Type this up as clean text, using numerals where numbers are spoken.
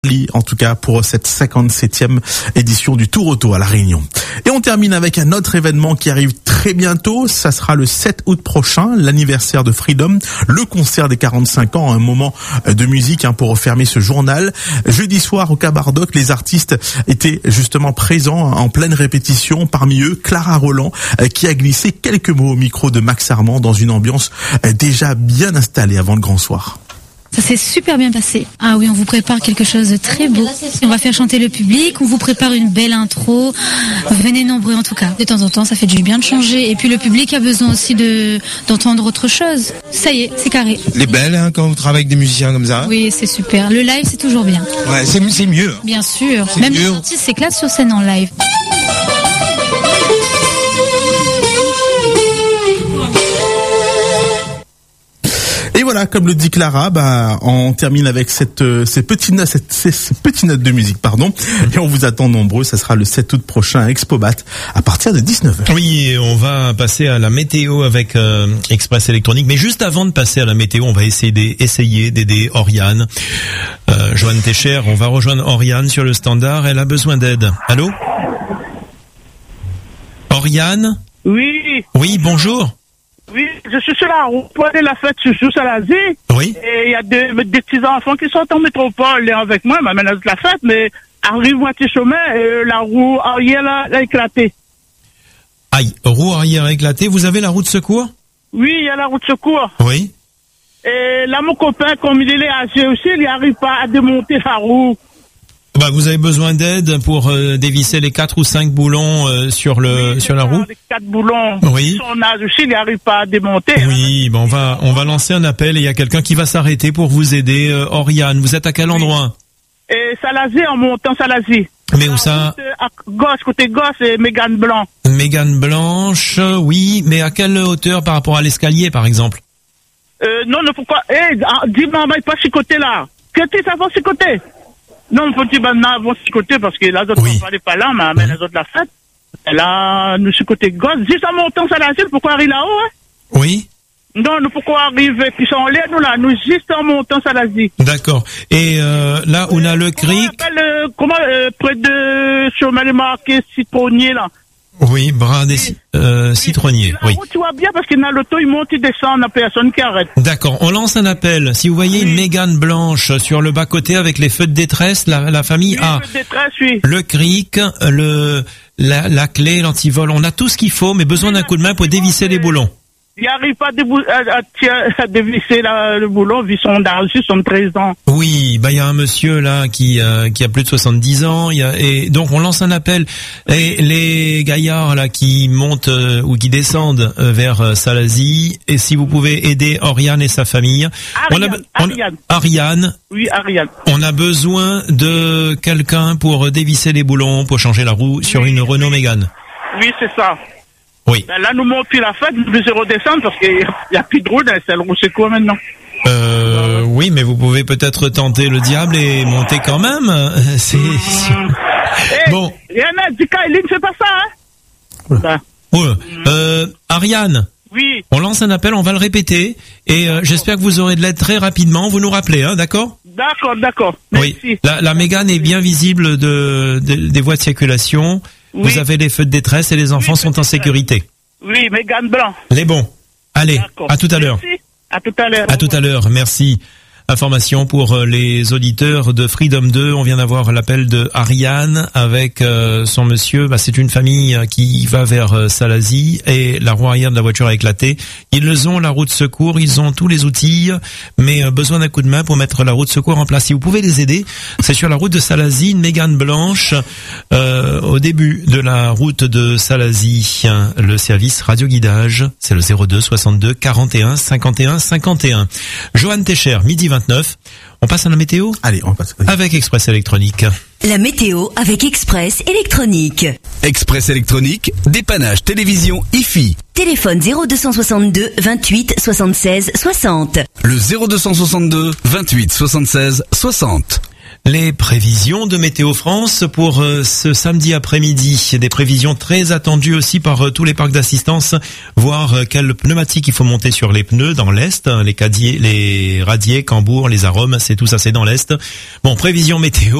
En tout cas pour cette 57e édition du Tour Auto à La Réunion. Et on termine avec un autre événement qui arrive très bientôt. Ça sera le 7 août prochain, l'anniversaire de Freedom, le concert des 45 ans, un moment de musique pour refermer ce journal. Jeudi soir au Cabardoc, les artistes étaient justement présents en pleine répétition. Parmi eux, Clara Roland qui a glissé quelques mots au micro de Max Armand dans une ambiance déjà bien installée avant le grand soir. Ça s'est super bien passé. Ah oui, on vous prépare quelque chose de très beau. On va faire chanter le public, on vous prépare une belle intro. Venez nombreux en tout cas. De temps en temps, ça fait du bien de changer. Et puis le public a besoin aussi d'entendre autre chose. Ça y est, c'est carré. Les belles, quand vous travaillez avec des musiciens comme ça. Oui, c'est super. Le live, c'est toujours bien. Ouais, c'est mieux. Bien sûr. Même les artistes s'éclatent sur scène en live. Et voilà, comme le dit Clara, on termine avec ces petites notes de musique, et on vous attend nombreux. Ça sera le 7 août prochain à Expobat à partir de 19h. Oui, on va passer à la météo avec Express Électronique, mais juste avant de passer à la météo, on va essayer d'aider Oriane. Joanne Técher, on va rejoindre Oriane sur le standard, elle a besoin d'aide. Allô? Oriane? Oui. Oui, bonjour. Oui, je suis sur la route pour aller la fête sur Salazie. Oui. Et il y a des petits enfants qui sont en métropole et avec moi, m'amènent à la fête, mais arrive moitié chemin et la roue arrière a éclaté. Aïe, roue arrière éclatée. Vous avez la roue de secours? Oui, il y a la roue de secours. Oui. Et là, mon copain, comme il est âgé aussi, il n'arrive pas à démonter la roue. Vous avez besoin d'aide pour dévisser les 4 ou 5 boulons sur la roue. Les 4 boulons. Oui. Son âge aussi, il n'arrive pas à démonter. Oui, on va lancer un appel et il y a quelqu'un qui va s'arrêter pour vous aider. Oriane, vous êtes à quel endroit? Et Salazie, en montant Salazie. Mais où ça? À gauche, côté gauche, c'est Mégane Blanc. Mégane Blanche, oui, mais à quelle hauteur par rapport à l'escalier, par exemple? Non, pourquoi? Dis-moi, pas ce côté-là. Que tu ça va ce côté? Non, petit banana vont ce côté parce que les autres ne pas là, mais les autres la fête. Et là, nous ce côté gauche, juste en montant ça la pourquoi arriver là-haut, hein? Oui. Non, nous pourquoi arriver puis en l'air, nous juste en montant ça la vie. D'accord. Et là, on a le cric. Près de chemin marqué citronnier là. Oui, bras des citronniers. Oui. Tu vois bien parce que dans l'auto, il monte, il descend, il n'y a personne qui arrête. D'accord. On lance un appel. Si vous voyez une Mégane blanche sur le bas-côté avec les feux de détresse, la famille a le cric, la clé, l'antivol. On a tout ce qu'il faut, mais besoin d'un coup de main pour dévisser les boulons. Il n'arrive pas à dévisser le boulon, vu son âge, son 13 ans. Oui, il y a un monsieur là qui a plus de 70 ans, et donc on lance un appel. Et les gaillards là qui montent ou qui descendent vers Salazie, et si vous pouvez aider Oriane et sa famille. Ariane. Oui, Ariane. On a besoin de quelqu'un pour dévisser les boulons, pour changer la roue sur une Renault Mégane. Oui, c'est ça. Oui. Là, nous montons puis la fête, nous devons redescendre parce qu'il n'y a plus de route, c'est le roue secours maintenant. Oui, mais vous pouvez peut-être tenter le diable et monter quand même. Bon. Yana, Dika, il ne fait pas ça, hein? Ariane. Oui. On lance un appel, on va le répéter, et j'espère que vous aurez de l'aide très rapidement. Vous nous rappelez, hein, d'accord? D'accord. Merci. Oui. La Mégane est bien visible des voies de circulation. Oui. Vous avez les feux de détresse et les enfants sont en sécurité. Oui, Mégane Blanc. Les bons. Allez, à tout à l'heure. Merci. À tout à l'heure. À tout à l'heure, merci. Information pour les auditeurs de Freedom 2. On vient d'avoir l'appel de Ariane avec son monsieur. C'est une famille qui va vers Salazie et la roue arrière de la voiture a éclaté. Ils ont la roue de secours, ils ont tous les outils, mais besoin d'un coup de main pour mettre la roue de secours en place. Si vous pouvez les aider, c'est sur la route de Salazie, une Mégane blanche, au début de la route de Salazie. Le service radioguidage, c'est le 02 62 41 51 51. Joanne Técher, midi 29. On passe à la météo? Allez, on passe. Avec Express Électronique. La météo avec Express Électronique. Express Électronique, dépannage télévision IFI. Téléphone 0262 28 76 60. Le 0262 28 76 60. Les prévisions de Météo France pour ce samedi après-midi. Des prévisions très attendues aussi par tous les parcs d'assistance. Voir quel pneumatique il faut monter sur les pneus dans l'Est. Les radiers, Cambourg, les Arômes, c'est tout ça, c'est dans l'Est. Bon, prévision météo.